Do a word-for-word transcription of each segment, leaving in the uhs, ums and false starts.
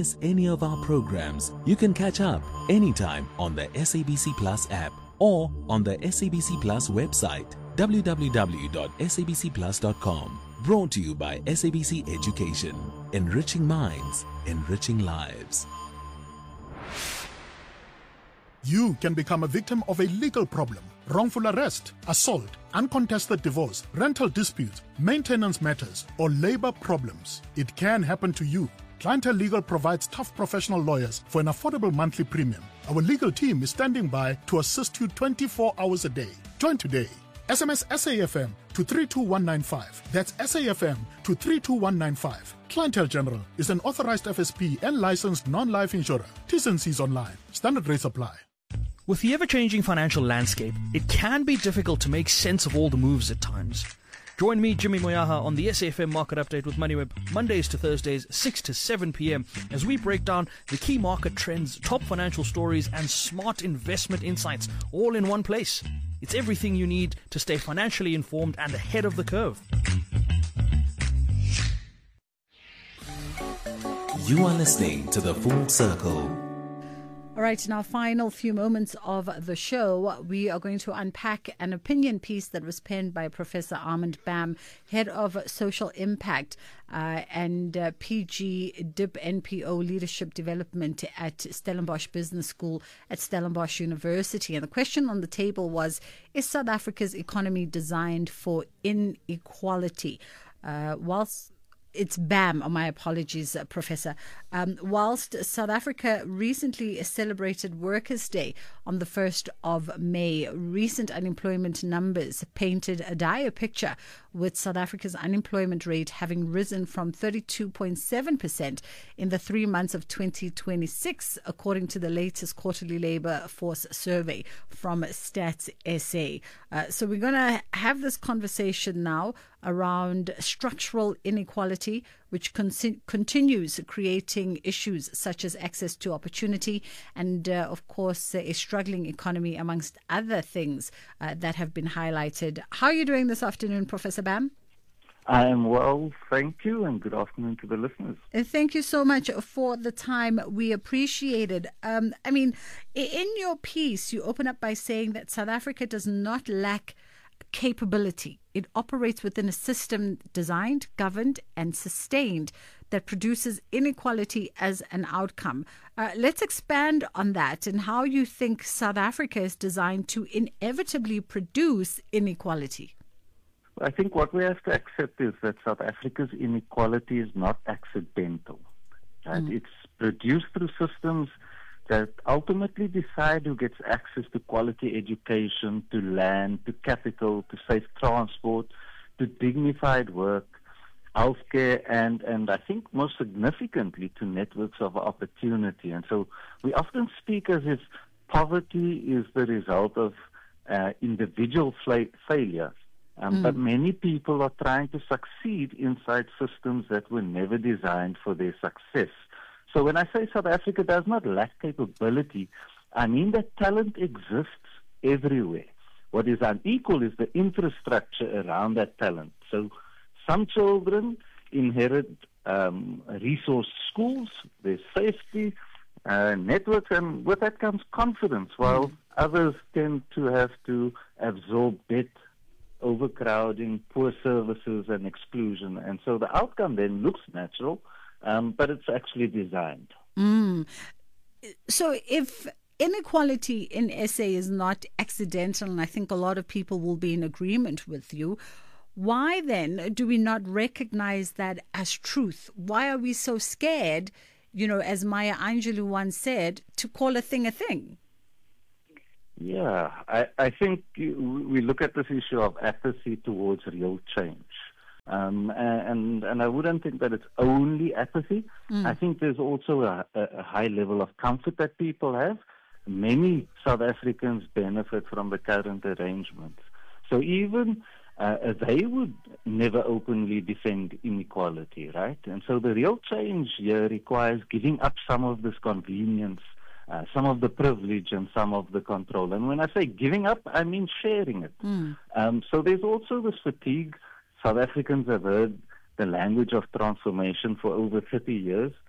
miss any of our programs, you can catch up anytime on the S A B C Plus app or on the S A B C Plus website, w w w dot s a b c plus dot com. Brought to you by S A B C Education. Enriching minds, enriching lives. You can become a victim of a legal problem: wrongful arrest, assault, uncontested divorce, rental disputes, maintenance matters, or labor problems. It can happen to you. Clientele Legal provides tough professional lawyers for an affordable monthly premium. Our legal team is standing by to assist you twenty-four hours a day. Join today. S M S S A F M to three two one nine five. That's S A F M to three two one nine five. Clientele General is an authorized F S P and licensed non-life insurer. T's and C's online. Standard rates apply. With the ever-changing financial landscape, it can be difficult to make sense of all the moves at times. Join me, Jimmy Moyaha, on the S A F M Market Update with MoneyWeb, Mondays to Thursdays, six to seven p.m, as we break down the key market trends, top financial stories, and smart investment insights, all in one place. It's everything you need to stay financially informed and ahead of the curve. You are listening to The Full Circle. All right, in our final few moments of the show, we are going to unpack an opinion piece that was penned by Professor Armand Bam, Head of Social Impact uh, and uh, P G D I P N P O Leadership Development at Stellenbosch Business School at Stellenbosch University. And the question on the table was, is South Africa's economy designed for inequality? Uh, whilst It's BAM, oh, my apologies, uh, Professor. Um, whilst South Africa recently celebrated Workers' Day on the first of May, recent unemployment numbers painted a dire picture, with South Africa's unemployment rate having risen from thirty-two point seven percent in the three months of twenty twenty-six, according to the latest quarterly labour force survey from Stats S A. Uh, so we're going to have this conversation now around structural inequality, which con- continues creating issues such as access to opportunity and, uh, of course, a struggling economy, amongst other things uh, that have been highlighted. How are you doing this afternoon, Professor Bam? I am well, thank you, and good afternoon to the listeners. Uh, thank you so much for the time. We appreciate it. Um, I mean, in your piece, you open up by saying that South Africa does not lack capability. It operates within a system designed, governed, and sustained that produces inequality as an outcome. Uh, let's expand on that and how you think South Africa is designed to inevitably produce inequality. I think what we have to accept is that South Africa's inequality is not accidental. Right? Mm. It's produced through systems that ultimately decide who gets access to quality education, to land, to capital, to safe transport, to dignified work, healthcare, and, and I think most significantly to networks of opportunity. And so we often speak as if poverty is the result of uh, individual fla- failure. Um, mm. But many people are trying to succeed inside systems that were never designed for their success. So when I say South Africa does not lack capability, I mean that talent exists everywhere. What is unequal is the infrastructure around that talent. So some children inherit um, resource schools, there's safety, uh, networks, and with that comes confidence, while mm. others tend to have to absorb debt, overcrowding, poor services, and exclusion. And so the outcome then looks natural, Um, but it's actually designed. Mm. So if inequality in S A is not accidental, and I think a lot of people will be in agreement with you, why then do we not recognize that as truth? Why are we so scared, you know, as Maya Angelou once said, to call a thing a thing? Yeah, I, I think we look at this issue of apathy towards real change. Um, and and I wouldn't think that it's only apathy. Mm. I think there's also a, a high level of comfort that people have. Many South Africans benefit from the current arrangements. So even uh, they would never openly defend inequality, right? And so the real change here requires giving up some of this convenience, uh, some of the privilege, and some of the control. And when I say giving up, I mean sharing it. Mm. Um, so there's also this fatigue. South Africans have heard the language of transformation for over thirty years.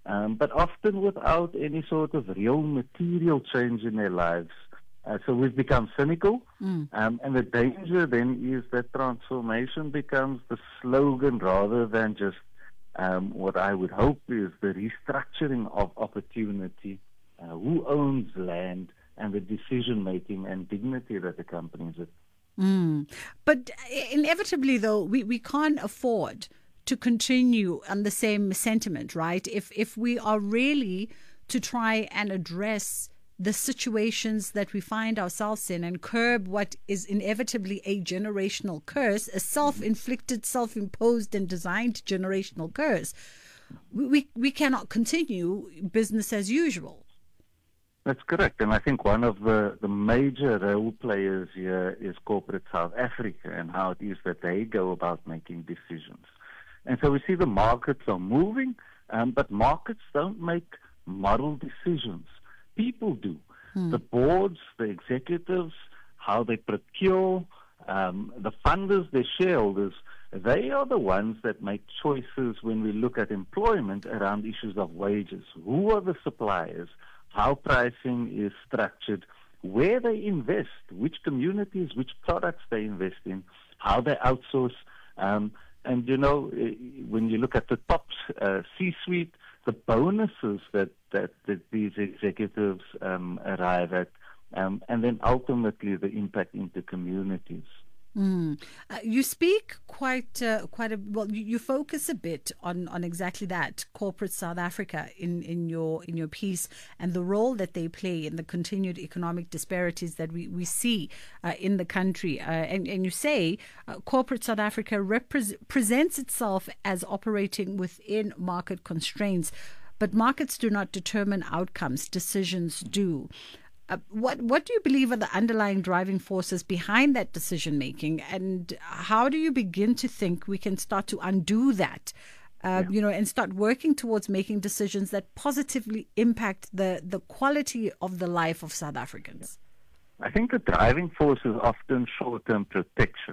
um, but often without any sort of real material change in their lives. Uh, so we've become cynical, mm. um, and the danger then is that transformation becomes the slogan rather than just um, what I would hope is the restructuring of opportunity, uh, who owns land, and the decision-making and dignity that accompanies it. Mm. But inevitably, though, we, we can't afford to continue on the same sentiment, right? If if we are really to try and address the situations that we find ourselves in and curb what is inevitably a generational curse, a self-inflicted, self-imposed and designed generational curse, we, we, we cannot continue business as usual. That's correct. And I think one of the, the major role players here is corporate South Africa and how it is that they go about making decisions. And so we see the markets are moving, um, but markets don't make moral decisions. People do. Hmm. The boards, the executives, how they procure, um, the funders, the shareholders, they are the ones that make choices when we look at employment around issues of wages. Who are the suppliers? How pricing is structured? Where they invest? Which communities, which products they invest in? How they outsource? Um, and, you know, when you look at the top uh, C-suite, the bonuses that, that, that these executives um, arrive at, um, and then ultimately the impact into communities. Mm. Uh, you speak quite uh, quite a well. You, you focus a bit on, on exactly that, corporate South Africa, in, in your in your piece, and the role that they play in the continued economic disparities that we we see uh, in the country. Uh, and and you say uh, corporate South Africa repre- presents itself as operating within market constraints, but markets do not determine outcomes; decisions do. Uh, what what do you believe are the underlying driving forces behind that decision making, and how do you begin to think we can start to undo that, uh, yeah. you know, and start working towards making decisions that positively impact the, the quality of the life of South Africans? I think the driving force is often short-term protection.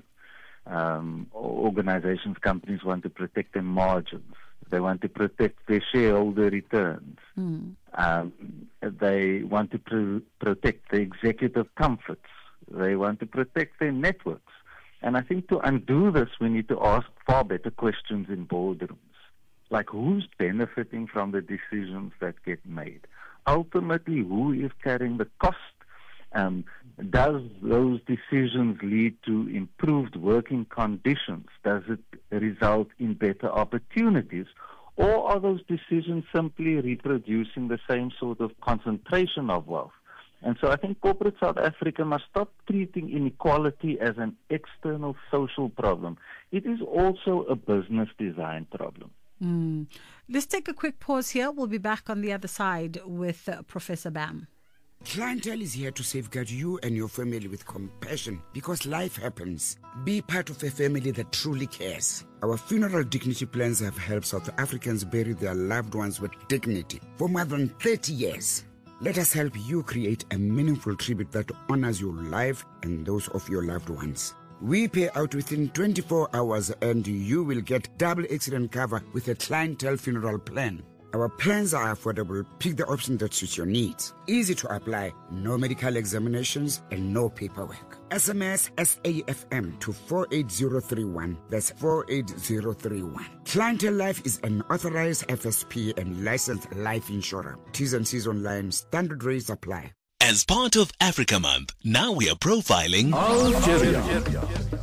Um, organizations, companies want to protect their margins. They want to protect their shareholder returns. Mm. Um, they want to pr- protect the executive comforts. They want to protect their networks. And I think to undo this, we need to ask far better questions in boardrooms. Like, who's benefiting from the decisions that get made? Ultimately, who is carrying the cost? Um, does those decisions lead to improved working conditions? Does it result in better opportunities? Or are those decisions simply reproducing the same sort of concentration of wealth? And so I think corporate South Africa must stop treating inequality as an external social problem. It is also a business design problem. Mm. Let's take a quick pause here. We'll be back on the other side with uh, Professor Bam. Clientele is here to safeguard you and your family with compassion because life happens. Be part of a family that truly cares. Our funeral dignity plans have helped South Africans bury their loved ones with dignity for more than thirty years. Let us help you create a meaningful tribute that honors your life and those of your loved ones. We pay out within twenty-four hours and you will get double accident cover with a clientele funeral plan. Our plans are affordable. Pick the option that suits your needs. Easy to apply, no medical examinations and no paperwork. S M S S A F M to four eight zero three one. That's four eight zero three one. Clientele Life is an authorized F S P and licensed life insurer. T's and C's online. Standard rates apply. As part of Africa Month, now we are profiling Algeria.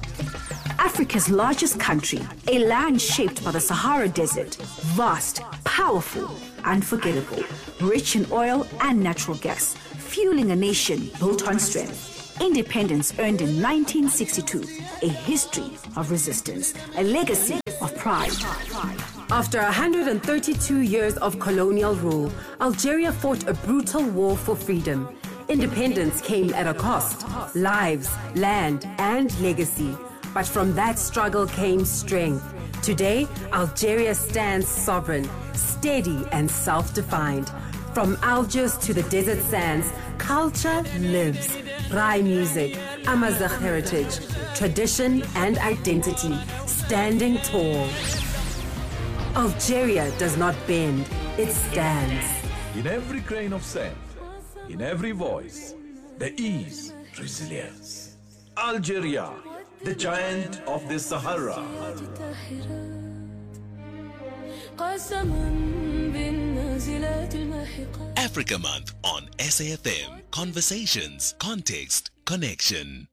Africa's largest country, a land shaped by the Sahara Desert, vast, powerful, unforgettable, rich in oil and natural gas, fueling a nation built on strength. Independence earned in nineteen sixty-two, a history of resistance, a legacy of pride. After one hundred thirty-two years of colonial rule, Algeria fought a brutal war for freedom. Independence came at a cost, lives, land, and legacy. But from that struggle came strength. Today, Algeria stands sovereign, steady and self-defined. From Algiers to the desert sands, culture lives. Rai music, Amazigh heritage, tradition and identity, standing tall. Algeria does not bend, it stands. In every grain of sand, in every voice, there is resilience. Algeria, the giant of the Sahara. Africa Month on S A F M. Conversations, context, connection.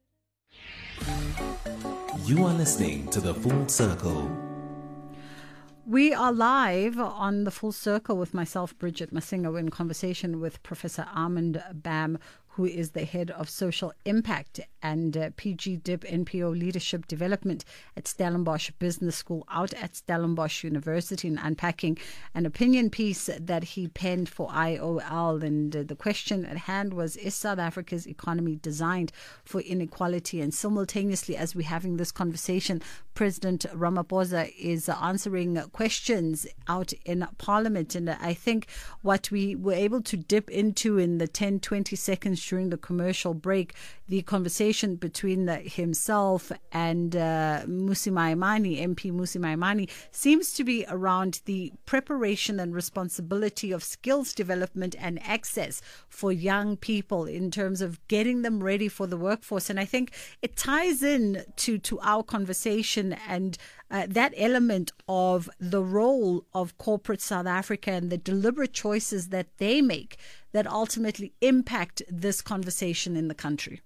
You are listening to The Full Circle. We are live on The Full Circle with myself, Bridget Masinga. We're in conversation with Professor Armand Bam, who is the head of social impact and uh, P G D I P N P O leadership development at Stellenbosch Business School out at Stellenbosch University, and unpacking an opinion piece that he penned for I O L. And uh, the question at hand was, is South Africa's economy designed for inequality? And simultaneously, as we're having this conversation, President Ramaphosa is uh, answering questions out in Parliament. And I think what we were able to dip into in the ten, twenty seconds during the commercial break, the conversation between the, himself and uh, Mmusi Maimane, M P Mmusi Maimane, seems to be around the preparation and responsibility of skills development and access for young people in terms of getting them ready for the workforce. And I think it ties in to, to our conversation and uh, that element of the role of corporate South Africa and the deliberate choices that they make that ultimately impact this conversation in the country.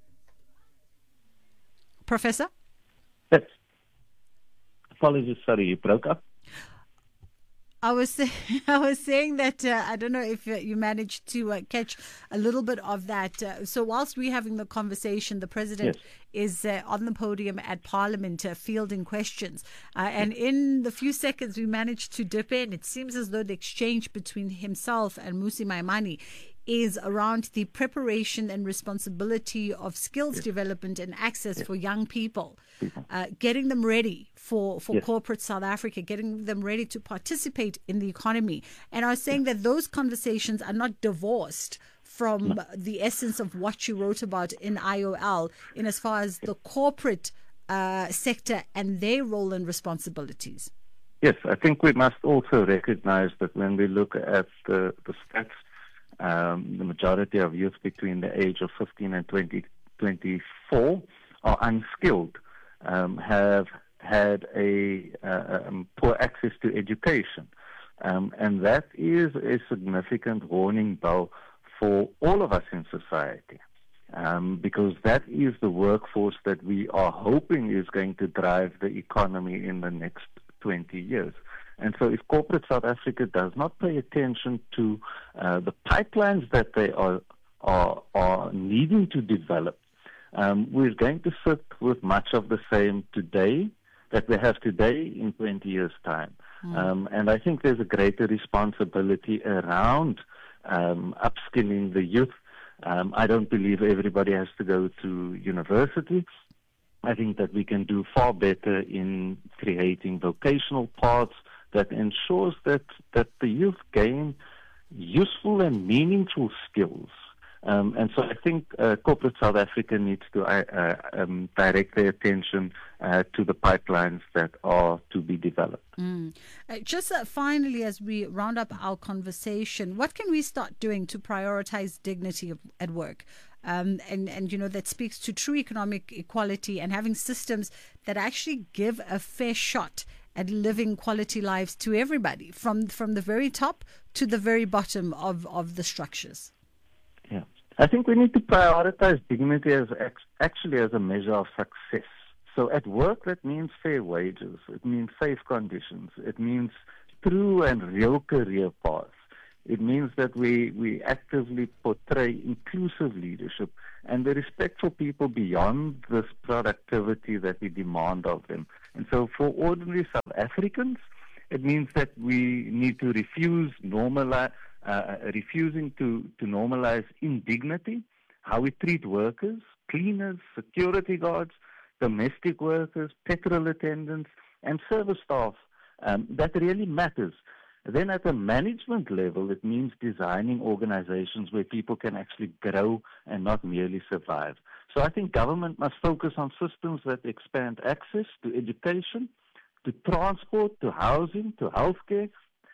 Professor? Yes. Apologies, sorry, you broke up. I was say, I was saying that uh, I don't know if uh, you managed to uh, catch a little bit of that. Uh, so whilst we're having the conversation, the president yes. is uh, on the podium at Parliament uh, fielding questions. Uh, and in the few seconds we managed to dip in, it seems as though the exchange between himself and Mmusi Maimane is around the preparation and responsibility of skills yes. development and access yes. for young people, uh, getting them ready for, for yes. corporate South Africa, getting them ready to participate in the economy. And I was saying yes. that those conversations are not divorced from no. the essence of what you wrote about in I O L in as far as the corporate uh, sector and their role and responsibilities. Yes, I think we must also recognize that when we look at the, the stats, Um, the majority of youth between the age of fifteen and twenty, twenty-four are unskilled, um, have had a uh, um, poor access to education. Um, and that is a significant warning bell for all of us in society, um, because that is the workforce that we are hoping is going to drive the economy in the next twenty years. And so if corporate South Africa does not pay attention to uh, the pipelines that they are, are, are needing to develop, um, we're going to sit with much of the same today that we have today in twenty years' time. Mm. Um, and I think there's a greater responsibility around um, upskilling the youth. Um, I don't believe everybody has to go to university. I think that we can do far better in creating vocational paths that ensures that, that the youth gain useful and meaningful skills. Um, and so I think uh, corporate South Africa needs to uh, uh, um, direct their attention uh, to the pipelines that are to be developed. Mm. Uh, just uh, finally, as we round up our conversation, what can we start doing to prioritize dignity of, at work? Um, and, and, you know, that speaks to true economic equality and having systems that actually give a fair shot at living quality lives to everybody, from from the very top to the very bottom of, of the structures. Yeah, I think we need to prioritize dignity as actually as a measure of success. So at work, that means fair wages. It means safe conditions. It means true and real career paths. It means that we, we actively portray inclusive leadership and the respect for people beyond this productivity that we demand of them. And so for ordinary South Africans, it means that we need to refuse normalize, uh, refusing to, to normalize indignity, how we treat workers, cleaners, security guards, domestic workers, petrol attendants, and service staff. Um, that really matters. Then at a management level, it means designing organizations where people can actually grow and not merely survive. So I think government must focus on systems that expand access to education, to transport, to housing, to healthcare,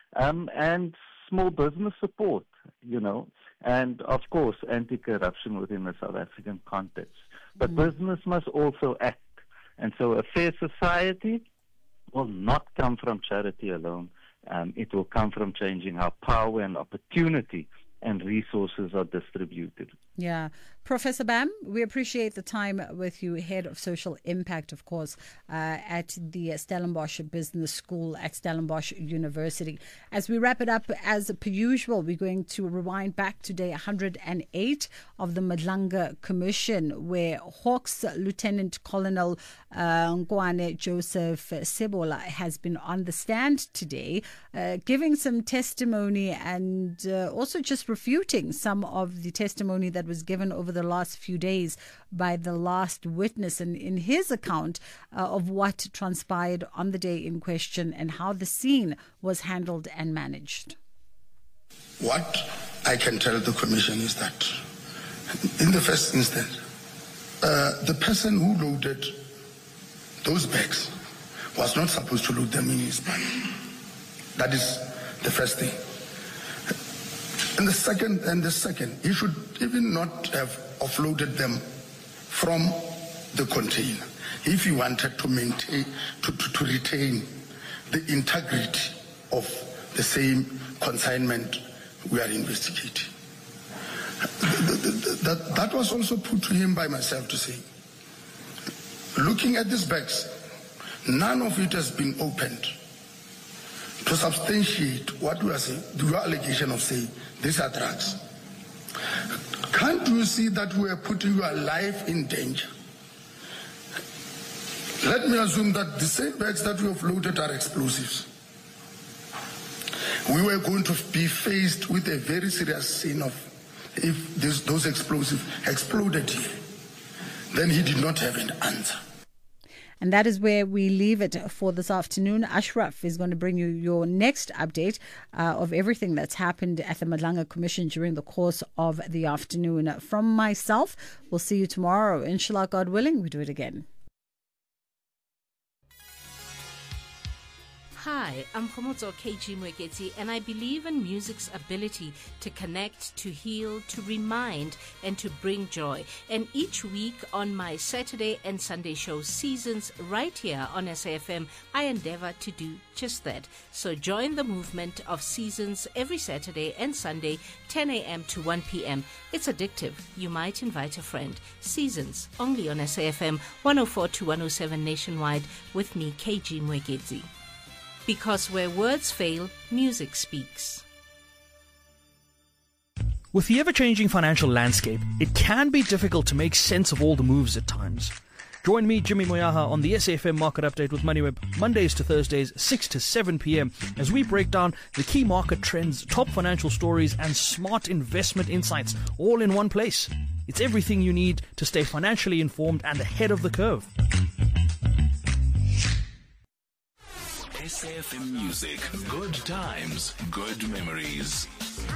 um, and small business support, you know, and of course anti-corruption within the South African context. But mm. business must also act. And so a fair society will not come from charity alone. Um, it will come from changing how power and opportunity and resources are distributed. Yeah. Professor Bam, we appreciate the time with you, Head of Social Impact, of course, uh, at the Stellenbosch Business School at Stellenbosch University. As we wrap it up, as per usual, we're going to rewind back to day one hundred eight of the Madlanga Commission, where Hawks Lieutenant Colonel uh, Ngwane Joseph Sebola has been on the stand today, uh, giving some testimony and uh, also just refuting some of the testimony that was given over the last few days by the last witness, and in his account uh, of what transpired on the day in question and how the scene was handled and managed. What I can tell the Commission is that in the first instance, uh, the person who loaded those bags was not supposed to load them in his bag. That is the first thing. And the second, and the second, he should even not have offloaded them from the container if he wanted to maintain, to, to, to retain the integrity of the same consignment we are investigating. That, that was also put to him by myself to say, looking at these bags, none of it has been opened to substantiate what we are saying, your allegation of saying these are drugs. Can't you see that we are putting your life in danger? Let me assume that the same bags that we have loaded are explosives. We were going to be faced with a very serious scene of if this, those explosives exploded here, then he did not have an answer. And that is where we leave it for this afternoon. Ashraf is going to bring you your next update uh, of everything that's happened at the Madlanga Commission during the course of the afternoon. From myself, we'll see you tomorrow. Inshallah, God willing, we do it again. Hi, I'm Khomotso K G Mwekezi, and I believe in music's ability to connect, to heal, to remind, and to bring joy. And each week on my Saturday and Sunday show Seasons right here on S A F M, I endeavor to do just that. So join the movement of Seasons every Saturday and Sunday, ten a.m. to one p.m. It's addictive. You might invite a friend. Seasons, only on S A F M one oh four to one oh seven nationwide with me, K G Mwekezi. Because where words fail, music speaks. With the ever-changing financial landscape, it can be difficult to make sense of all the moves at times. Join me, Jimmy Moyaha, on the S A F M Market Update with MoneyWeb, Mondays to Thursdays, six to seven p.m, as we break down the key market trends, top financial stories, and smart investment insights, all in one place. It's everything you need to stay financially informed and ahead of the curve. S A F M Music. Good times, good memories.